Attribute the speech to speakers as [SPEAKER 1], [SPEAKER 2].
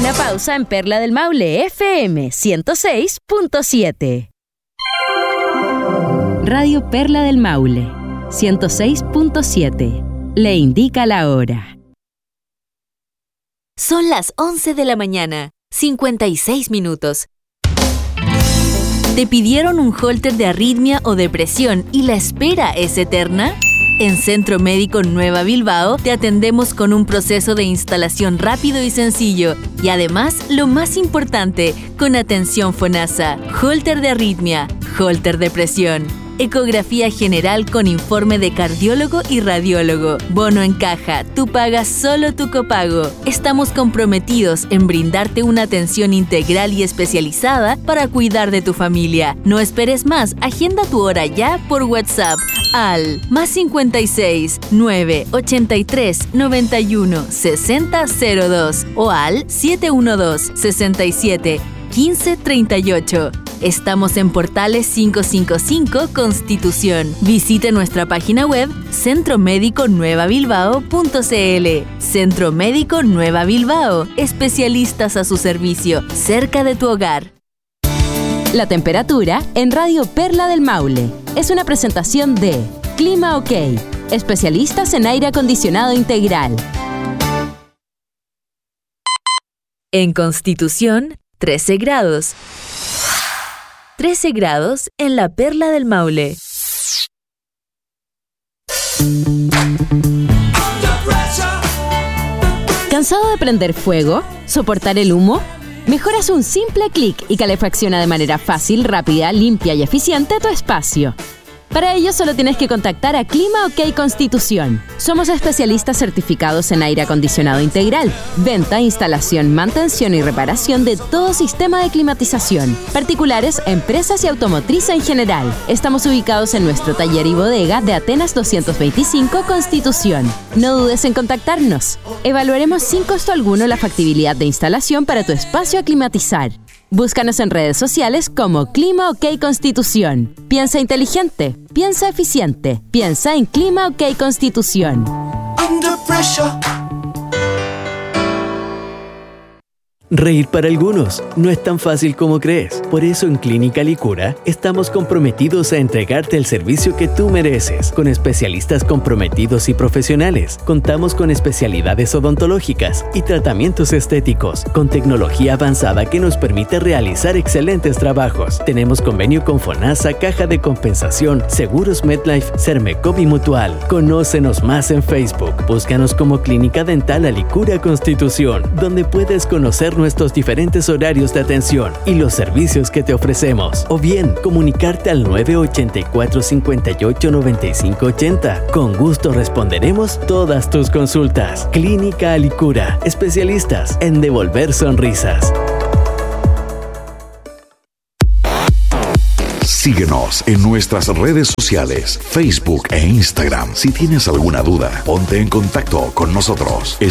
[SPEAKER 1] Una pausa en Perla del Maule FM 106.7. Radio Perla del Maule 106.7. Le indica la hora.
[SPEAKER 2] Son las 11 de la mañana, 56 minutos. ¿Te pidieron un holter de arritmia o depresión y la espera es eterna? En Centro Médico Nueva Bilbao te atendemos con un proceso de instalación rápido y sencillo y además, lo más importante, con atención FONASA, holter de arritmia, holter de presión, ecografía general con informe de cardiólogo y radiólogo, bono en caja, tú pagas solo tu copago. Estamos comprometidos en brindarte una atención integral y especializada para cuidar de tu familia. No esperes más, agenda tu hora ya por WhatsApp al +56 983 91 60 02 o al 712 67 15 38. Estamos en Portales 555 Constitución. Visite nuestra página web centromediconuevabilbao.cl. Centro Médico Nueva Bilbao. Especialistas a su servicio, cerca de tu hogar.
[SPEAKER 1] La temperatura en Radio Perla del Maule es una presentación de Clima OK, especialistas en aire acondicionado integral.
[SPEAKER 2] En Constitución, 13 grados. 13 grados en la Perla del Maule.
[SPEAKER 1] ¿Cansado de prender fuego? ¿Soportar el humo? Mejor haz un simple clic y calefacciona de manera fácil, rápida, limpia y eficiente tu espacio. Para ello solo tienes que contactar a Clima OK Constitución. Somos especialistas certificados en aire acondicionado integral, venta, instalación, mantención y reparación de todo sistema de climatización, particulares, empresas y automotriz en general. Estamos ubicados en nuestro taller y bodega de Atenas 225 Constitución. No dudes en contactarnos. Evaluaremos sin costo alguno la factibilidad de instalación para tu espacio a climatizar. Búscanos en redes sociales como Clima OK Constitución. Piensa inteligente, piensa eficiente, piensa en Clima OK Constitución.
[SPEAKER 3] Under pressure.
[SPEAKER 4] Reír para algunos no es tan fácil como crees. Por eso en Clínica Licura estamos comprometidos a entregarte el servicio que tú mereces. Con especialistas comprometidos y profesionales. Contamos con especialidades odontológicas y tratamientos estéticos, con tecnología avanzada que nos permite realizar excelentes trabajos. Tenemos convenio con FONASA, Caja de Compensación, Seguros MedLife, Sermecop y Mutual. Conócenos más en Facebook. Búscanos como Clínica Dental Alicura Constitución, donde puedes conocer nuestros diferentes horarios de atención y los servicios que te ofrecemos. O bien, comunicarte al 984 58 95 80. Con gusto responderemos todas tus consultas. Clínica Alicura, especialistas en devolver sonrisas.
[SPEAKER 5] Síguenos en nuestras redes sociales, Facebook e Instagram. Si tienes alguna duda, ponte en contacto con nosotros.